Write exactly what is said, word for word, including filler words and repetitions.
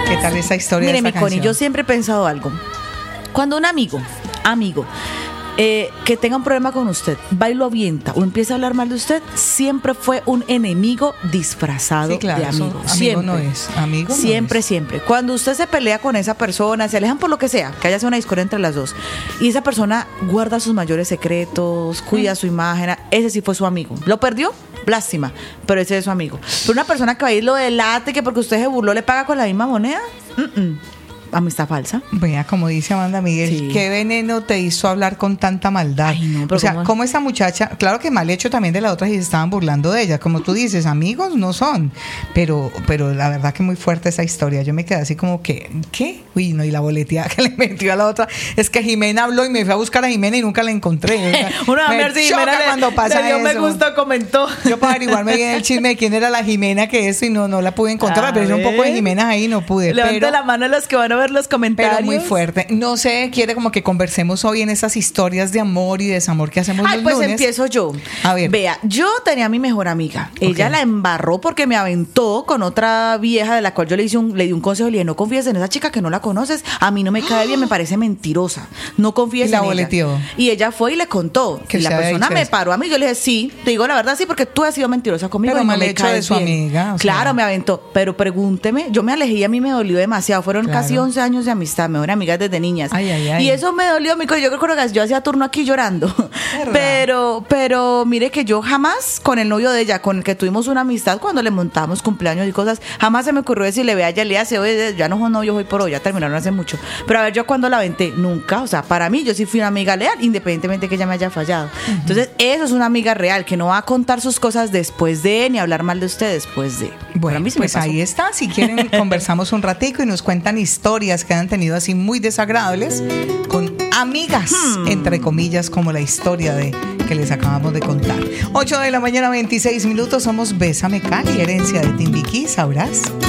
¿Qué tal esa historia? Mire, de mi esta Connie, canción? yo siempre he pensado algo. Cuando un amigo, amigo, eh, que tenga un problema con usted, va y lo avienta o empieza a hablar mal de usted, siempre fue un enemigo disfrazado Sí, claro, de eso amigo. amigo Siempre. no es, amigo no Siempre, es. siempre. Cuando usted se pelea con esa persona, se alejan por lo que sea, que haya sido una discordia entre las dos, y esa persona guarda sus mayores secretos, cuida su imagen, ese sí fue su amigo. ¿Lo perdió? Lástima, pero ese es su amigo. Pero una persona que va y lo delate, que porque usted se burló le paga con la misma moneda, mm-mm. Amistad falsa. Vea, como dice Amanda Miguel, Sí. ¿qué veneno te hizo hablar con tanta maldad? Ay, no, pero o sea, ¿cómo? como esa muchacha, claro que mal hecho también de la otra y se estaban burlando de ella. Como tú dices, amigos no son. Pero, pero la verdad que muy fuerte esa historia. Yo me quedé así como que, ¿qué? Uy, no, y la boleteada que le metió a la otra. Es que Jimena habló y me fui a buscar a Jimena y nunca la encontré. O sea, Una me ver si choca Jimena le- cuando pasa le dio eso. me gusta, comentó. Yo para averiguarme bien el chisme de quién era la Jimena que eso y no, no la pude encontrar. A pero es un poco de ver. Jimena ahí no pude. Levante pero, la mano los que van a ver los comentarios. Pero muy fuerte. No sé, quiere como que conversemos hoy en esas historias de amor y desamor que hacemos Ay, los pues lunes. empiezo yo. A ver. Vea, yo tenía a mi mejor amiga. Ella Ok. la embarró porque me aventó con otra vieja de la cual yo le hice un, le di un consejo. Le dije, no confíes en esa chica que no la conoces. A mí no me cae bien, me parece mentirosa. No confíes Y la en ella. boleteó. Y ella fue y le contó. Que Y la se había persona dicho me eso. paró a mí. Yo le dije, sí, te digo la verdad, sí, porque tú has sido mentirosa conmigo. Pero y no mal me hecho de caes su bien. amiga, o sea. Claro, me aventó. Pero pregúnteme, yo me alejé y a mí me dolió demasiado. Fueron Claro. casi once años de amistad, mejor amigas desde niñas. Ay, ay, ay. Y eso me dolió, mi co- yo creo que yo hacía turno aquí llorando. ¿Verdad? Pero, pero mire que yo jamás con el novio de ella, con el que tuvimos una amistad cuando le montamos cumpleaños y cosas, jamás se me ocurrió decirle, vea, ya le hace, oye, ya no son novios hoy por hoy, ya terminaron hace mucho. Pero a ver, yo cuando la aventé, nunca, o sea, para mí yo sí fui una amiga leal, independientemente que ella me haya fallado. Entonces, eso es una amiga real, que no va a contar sus cosas después de, ni hablar mal de usted después de. Para Bueno, mí sí me pues pasó. ahí está. Si quieren, conversamos un ratico y nos cuentan historias que han tenido así muy desagradables con amigas, Hmm. entre comillas, como la historia de que les acabamos de contar. ocho de la mañana, veintiséis minutos. Somos Bésame Cali, herencia de Timbiquí, sabrás.